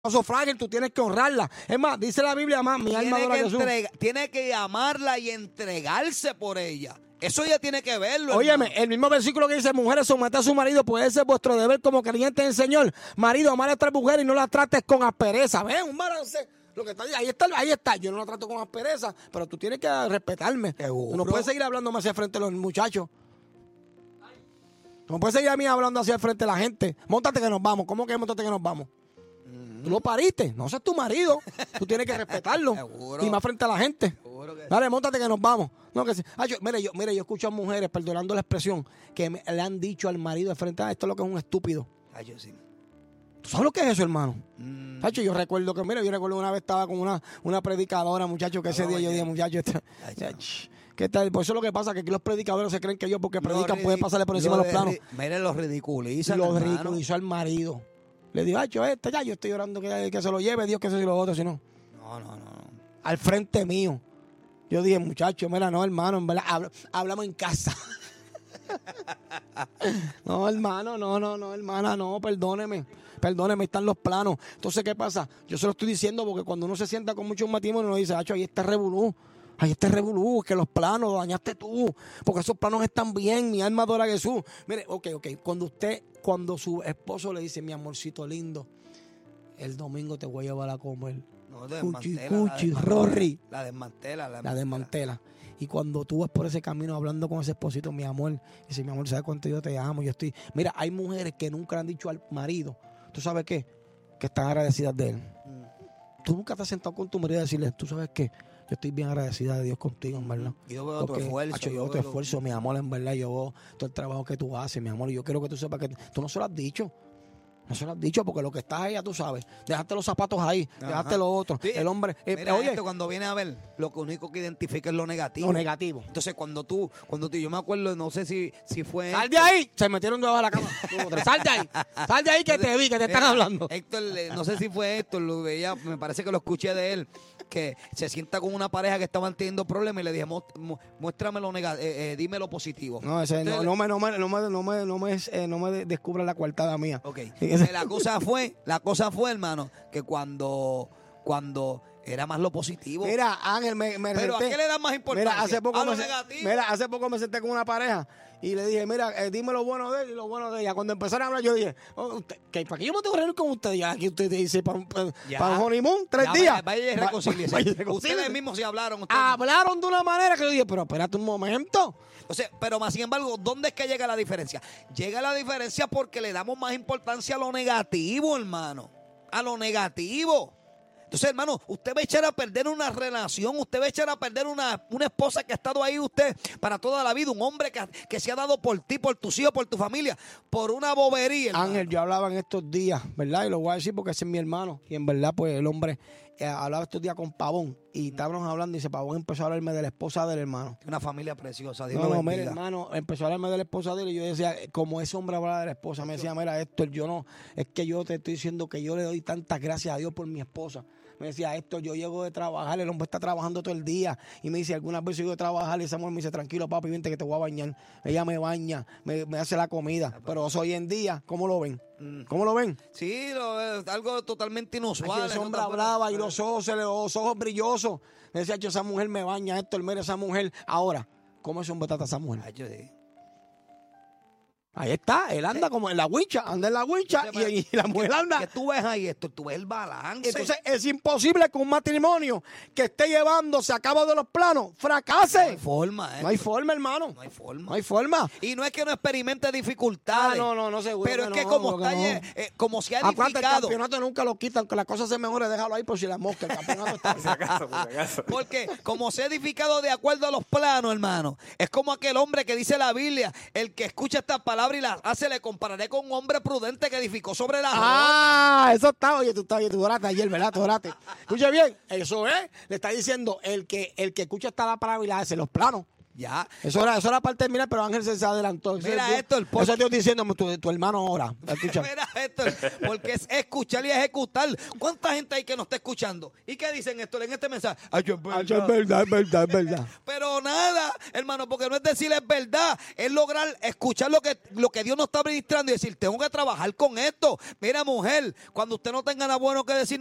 frágil, tú tienes que honrarla. Es más, dice la Biblia, más, mi alma adora a Jesús. Tiene que amarla y entregarse por ella. Eso ya tiene que verlo. Óyeme, hermano. el mismo versículo que dice, mujeres, someted a su marido, puede ser vuestro deber como creyentes en el Señor. Marido, amar a otra mujer y no la trates con aspereza. ¿Ves? Un balance. Lo que está ahí está. Yo no la trato con aspereza, pero tú tienes que respetarme. Seguro. Tú no puedes seguir hablándome hacia el frente de los muchachos. No puedes seguir a mí hablando hacia el frente de la gente. Móntate que nos vamos. ¿Cómo que móntate que nos vamos? Tú lo pariste, no seas tu marido. Tú tienes que respetarlo. Seguro. Y más frente a la gente. Seguro que Dale, móntate que nos vamos. No, que sí. Mire, yo escucho a mujeres, perdonando la expresión, que le han dicho al marido de frente, esto es lo que es un estúpido. Ay, yo sí. ¿Tú sabes lo que es eso, hermano? Hacho, yo recuerdo que, yo recuerdo una vez estaba con una predicadora, muchacho, que ese día yo dije, muchacho, ¿qué tal? Por eso es lo que pasa, que aquí los predicadores se creen que yo porque predican pueden pasarle por encima de los planos. Miren, los ridiculizan, Lo hermano. ridiculizó al marido. Le dijo, yo estoy orando que se lo lleve Dios, que eso y lo otro, si no. No. Al frente mío. Yo dije, muchacho, mira, no, hermano, en verdad, hablamos en casa. No, hermano, no, hermana, no, perdóneme, están los planos. Entonces, ¿qué pasa? Yo se lo estoy diciendo porque cuando uno se sienta con mucho matrimonio, uno dice, ahí está revolú, que los planos lo dañaste tú, porque esos planos están bien, mi alma adora a Jesús. Mire, ok, cuando su esposo le dice, mi amorcito lindo, el domingo te voy a llevar a comer. No, Cuchi, Rory. La desmantela. La desmantela. Y cuando tú vas por ese camino hablando con ese esposito, mi amor, dice, mi amor, ¿sabes cuánto yo te amo? Mira, hay mujeres que nunca le han dicho al marido, ¿tú sabes qué? Que están agradecidas de él. Tú nunca te has sentado con tu marido y decirle, ¿tú sabes qué? Yo estoy bien agradecida de Dios contigo, en verdad. Yo veo tu esfuerzo. Yo veo tu esfuerzo, mi amor, en verdad. Yo veo todo el trabajo que tú haces, mi amor. Y yo quiero que tú sepas que tú no se lo has dicho. No se lo has dicho porque lo que estás ahí ya tú sabes. Dejaste los zapatos ahí, dejaste lo otro. Sí, el hombre. Mira, oye, cuando viene a ver, lo único que identifica es lo negativo. Lo negativo. Entonces, cuando tú, yo me acuerdo, no sé si fue. ¡Sal de ahí! Se metieron debajo de la cama. Sal de ahí que te vi, que te están hablando. Héctor, no sé si fue Héctor, lo veía, me parece que lo escuché de él, que se sienta con una pareja que estaban teniendo problemas y le dije, muéstrame lo negativo, dime lo positivo. No, no me descubra la coartada mía. Ok. La cosa fue, hermano, que cuando era más lo positivo. Mira, Ángel, pero ¿a qué le dan más importancia? Hace poco me senté con una pareja y le dije, mira, dime lo bueno de él y lo bueno de ella. Cuando empezaron a hablar, yo dije, ¿para qué yo me tengo que reunir con usted? Ya aquí usted dice, para un honeymoon, 3 días. Vaya y reconcíliese. Ustedes mismos se hablaron. Hablaron de una manera que yo dije, pero espérate un momento. O sea, pero más sin embargo, ¿dónde es que llega la diferencia? Llega la diferencia porque le damos más importancia a lo negativo, hermano. A lo negativo. Entonces, hermano, usted va a echar a perder una relación, usted va a echar a perder una esposa que ha estado ahí usted para toda la vida, un hombre que se ha dado por ti, por tus hijos, por tu familia, por una bobería, hermano. Ángel, yo hablaba en estos días, ¿verdad? Y lo voy a decir porque ese es mi hermano. Y en verdad, pues, el hombre hablaba estos días con Pavón. Y estábamos hablando y dice, Pavón empezó a hablarme de la esposa del hermano. Una familia preciosa. Mira, hermano, empezó a hablarme de la esposa de él y yo decía, como ese hombre hablaba de la esposa, me decía, mira, Héctor, es que yo te estoy diciendo que yo le doy tantas gracias a Dios por mi esposa. Me decía, Héctor, yo llego de trabajar, el hombre está trabajando todo el día. Y me dice, algunas veces llego de trabajar y esa mujer me dice, tranquilo, papi, vente que te voy a bañar. Ella me baña, me hace la comida. Pero eso hoy en día, ¿cómo lo ven? ¿Cómo lo ven? Sí, algo totalmente inusual. Ese hombre hablaba y los ojos brillosos. Me decía, esa mujer me baña, Héctor, mira esa mujer. Ahora, ¿cómo ese hombre trata a esa mujer? Ahí está, él anda como en la wincha, anda en la wincha y la mujer anda. ¿Qué tú ves ahí esto? Tú ves el balance. Entonces es imposible que un matrimonio que esté llevándose a cabo de los planos fracase. No hay forma, No hay forma, hermano. No hay forma. No hay forma. Y no es que no experimente dificultades. No, seguro. Pero es que como se ha edificado. El campeonato nunca lo quitan, que las cosas se mejoren, déjalo ahí por si la mosca. El campeonato está. Por si acaso. Porque como se ha edificado de acuerdo a los planos, hermano, es como aquel hombre que dice la Biblia, el que escucha estas palabras y las hace, le compararé con un hombre prudente que edificó sobre la roca. Eso está, tú oraste ayer, ¿verdad? Tú oraste. Escuche bien, eso es, le está diciendo el que escucha esta palabra y la hace, los planos. Ya. Eso era para terminar, pero Ángel se adelantó. Mira esto, eso Dios diciéndome, tu hermano ahora. Escucha. Mira esto, porque es escuchar y ejecutar. ¿Cuánta gente hay que nos está escuchando? ¿Y qué dicen esto en este mensaje? Ay, es verdad. Es verdad. Pero nada, hermano, porque no es decir es verdad, es lograr escuchar lo que Dios nos está ministrando y decir, tengo que trabajar con esto. Mira, mujer, cuando usted no tenga nada bueno que decir,